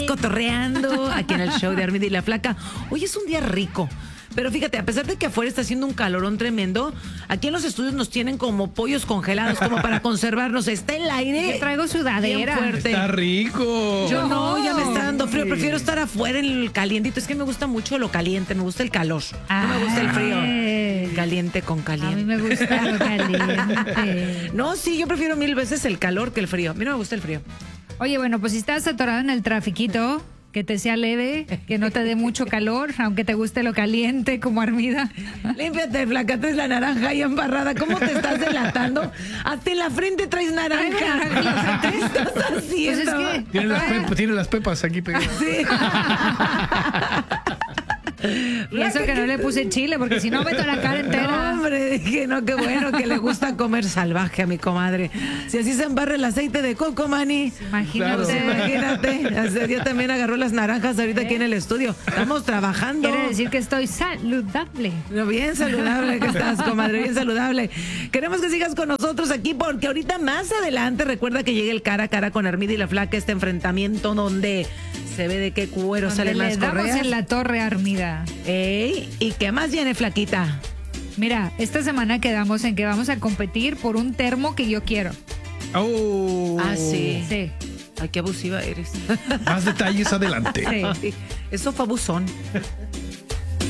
cotorreando aquí en el show de Armida y la Flaca. Hoy es un día rico. Pero fíjate, a pesar de que afuera está haciendo un calorón tremendo, aquí en los estudios nos tienen como pollos congelados, como para conservarnos. Está el aire. Yo traigo sudadera. Está rico. Yo no, ya me está dando frío. Prefiero estar afuera en el calientito. Es que me gusta mucho lo caliente, me gusta el calor. No me gusta el frío. Caliente con caliente. A mí me gusta lo caliente. No, sí, yo prefiero 1000 veces el calor que el frío. A mí no me gusta el frío. Oye, bueno, pues si estás atorado en el trafiquito, que te sea leve, que no te dé mucho calor, aunque te guste lo caliente como Armida. Límpiate, Flaca, traes la naranja ahí embarrada. ¿Cómo te estás delatando? Hasta en la frente traes naranja. ¿Qué estás haciendo? Pues es que... Tiene las pepas aquí pegadas. Sí. Y eso que no le puse chile, porque si no meto la cara entera. No, hombre, dije, no, qué bueno que le gusta comer salvaje a mi comadre. Si así se embarra el aceite de coco, Mani. Imagínate. Claro. Imagínate. Ya también agarró las naranjas ahorita aquí en el estudio. Estamos trabajando. Quiere decir que estoy saludable. No, bien saludable que estás, comadre, bien saludable. Queremos que sigas con nosotros aquí porque ahorita más adelante recuerda que llegue el cara a cara con Armida y la Flaca, este enfrentamiento donde se ve de qué cuero salen Le más damos correas. en la torre, Armida. Ey, ¿y qué más viene, Flaquita? Mira, esta semana quedamos en que vamos a competir por un termo que yo quiero. Oh. Ah, sí. Sí. Ay, qué abusiva eres. Más detalles adelante. Sí. Sí, eso fue abusón.